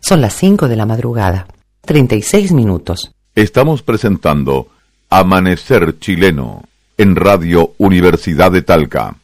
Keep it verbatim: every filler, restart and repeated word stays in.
Son las cinco de la madrugada, treinta y seis minutos. Estamos presentando Amanecer Chileno en Radio Universidad de Talca.